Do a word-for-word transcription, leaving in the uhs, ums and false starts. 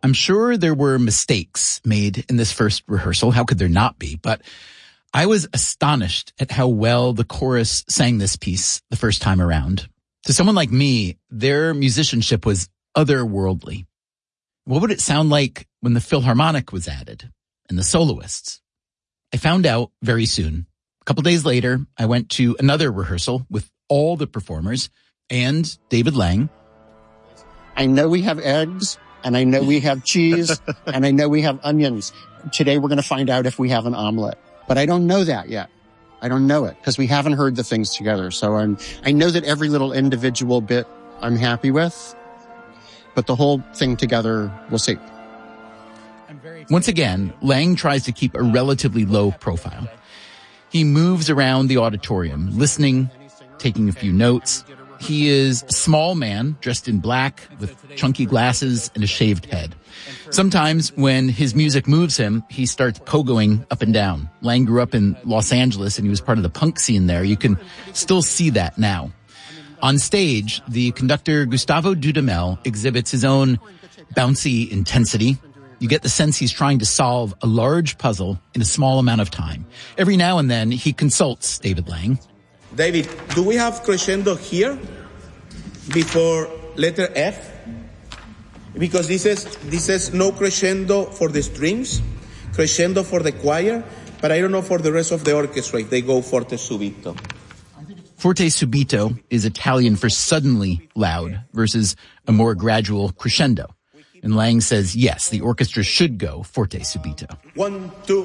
I'm sure there were mistakes made in this first rehearsal. How could there not be? But I was astonished at how well the chorus sang this piece the first time around. To someone like me, their musicianship was otherworldly. What would it sound like when the Philharmonic was added and the soloists? I found out very soon. A couple days later, I went to another rehearsal with all the performers and David Lang. I know we have eggs, and I know we have cheese, and I know we have onions. Today we're going to find out if we have an omelet. But I don't know that yet. I don't know it because we haven't heard the things together. So I'm, I know that every little individual bit I'm happy with, but the whole thing together, we'll see. Once again, Lang tries to keep a relatively low profile. He moves around the auditorium, listening, taking a few notes. He is a small man dressed in black with chunky glasses and a shaved head. Sometimes when his music moves him, he starts pogoing up and down. Lang grew up in Los Angeles and he was part of the punk scene there. You can still see that now. On stage, the conductor Gustavo Dudamel exhibits his own bouncy intensity. You get the sense he's trying to solve a large puzzle in a small amount of time. Every now and then, he consults David Lang. David, do we have crescendo here before letter F? Because this is this is no crescendo for the strings, crescendo for the choir, but I don't know for the rest of the orchestra if they go forte subito. Forte subito is Italian for suddenly loud versus a more gradual crescendo. And Lang says, yes, the orchestra should go forte subito. One, two.